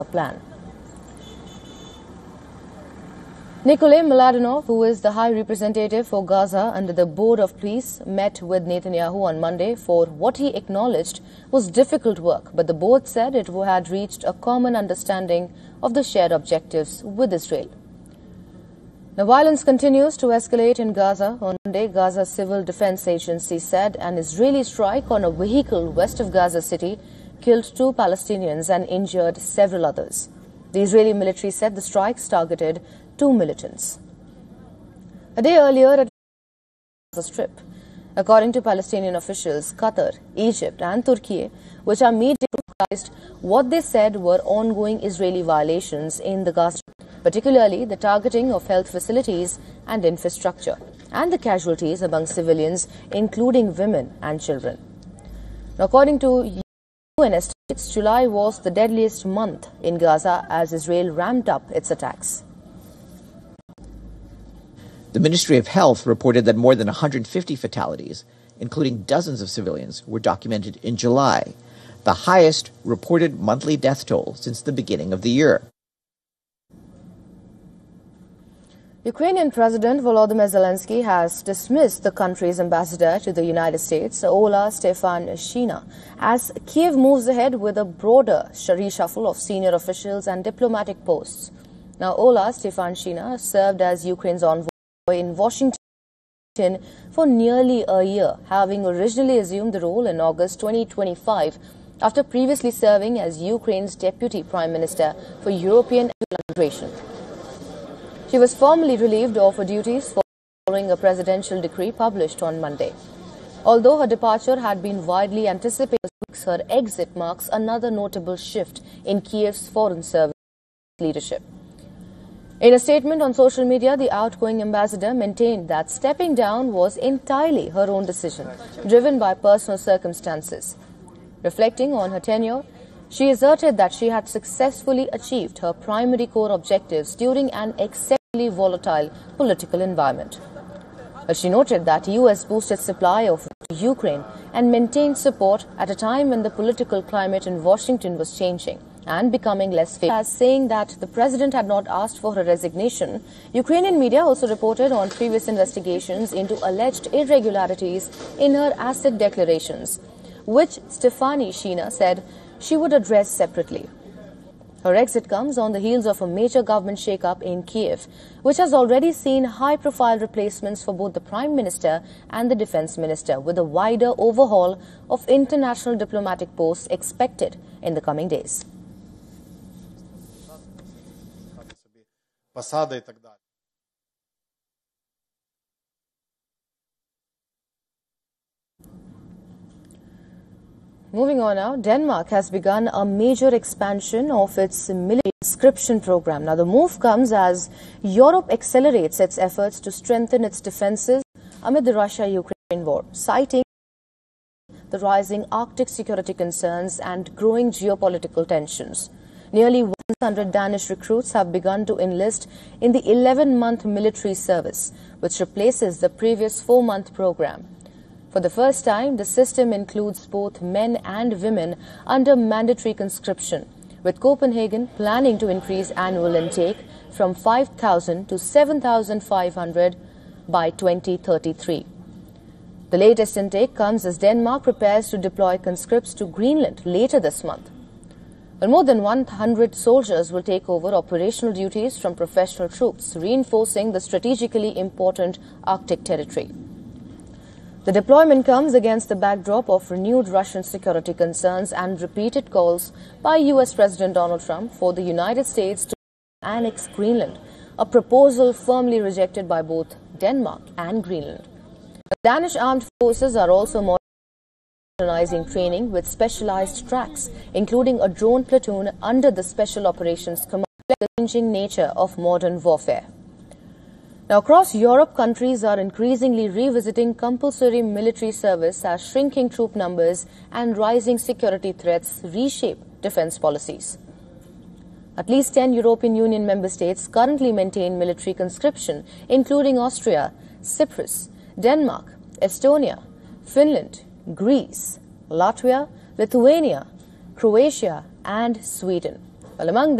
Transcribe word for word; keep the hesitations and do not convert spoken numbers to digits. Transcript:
plan. Nikolay Mladenov, who is the High Representative for Gaza under the Board of Peace, met with Netanyahu on Monday for what he acknowledged was difficult work, but the board said it had reached a common understanding of the shared objectives with Israel. Now, violence continues to escalate in Gaza. On Monday, Gaza Civil Defense Agency said an Israeli strike on a vehicle west of Gaza City killed two Palestinians and injured several others. The Israeli military said the strikes targeted two militants. A day earlier at the Gaza Strip, according to Palestinian officials, Qatar, Egypt and Turkey, which are media criticized what they said were ongoing Israeli violations in the Gaza Strip, particularly the targeting of health facilities and infrastructure, and the casualties among civilians, including women and children. Now, according to U N estimates, July was the deadliest month in Gaza as Israel ramped up its attacks. The Ministry of Health reported that more than one hundred fifty fatalities, including dozens of civilians, were documented in July, the highest reported monthly death toll since the beginning of the year. Ukrainian President Volodymyr Zelensky has dismissed the country's ambassador to the United States, Ola Stefanishyna, as Kiev moves ahead with a broader reshuffle of senior officials and diplomatic posts. Now, Ola Stefanishyna served as Ukraine's envoy in Washington for nearly a year, having originally assumed the role in August twenty twenty-five after previously serving as Ukraine's Deputy Prime Minister for European integration. She was formally relieved of her duties following a presidential decree published on Monday. Although her departure had been widely anticipated, her exit marks another notable shift in Kiev's foreign service leadership. In a statement on social media, the outgoing ambassador maintained that stepping down was entirely her own decision, driven by personal circumstances. Reflecting on her tenure, she asserted that she had successfully achieved her primary core objectives during an exceptionally volatile political environment. But she noted that the U S boosted supply of Ukraine and maintained support at a time when the political climate in Washington was changing and becoming less favorable. As saying that the president had not asked for her resignation, Ukrainian media also reported on previous investigations into alleged irregularities in her asset declarations, which Stefanishyna said she would address separately. Her exit comes on the heels of a major government shake-up in Kiev, which has already seen high-profile replacements for both the Prime Minister and the Defense Minister, with a wider overhaul of international diplomatic posts expected in the coming days. Moving on now, Denmark has begun a major expansion of its military conscription program. Now, the move comes as Europe accelerates its efforts to strengthen its defenses amid the Russia-Ukraine war, citing the rising Arctic security concerns and growing geopolitical tensions. Nearly one hundred Danish recruits have begun to enlist in the eleven-month military service, which replaces the previous four-month program. For the first time, the system includes both men and women under mandatory conscription, with Copenhagen planning to increase annual intake from five thousand to seven thousand five hundred by twenty thirty-three. The latest intake comes as Denmark prepares to deploy conscripts to Greenland later this month. Well, more than one hundred soldiers will take over operational duties from professional troops, reinforcing the strategically important Arctic territory. The deployment comes against the backdrop of renewed Russian security concerns and repeated calls by U S President Donald Trump for the United States to annex Greenland, a proposal firmly rejected by both Denmark and Greenland. The Danish armed forces are also modernizing training with specialized tracks, including a drone platoon under the Special Operations Command, the changing nature of modern warfare. Now, across Europe, countries are increasingly revisiting compulsory military service as shrinking troop numbers and rising security threats reshape defense policies. At least ten European Union member states currently maintain military conscription, including Austria, Cyprus, Denmark, Estonia, Finland, Greece, Latvia, Lithuania, Croatia and Sweden. Well, among them,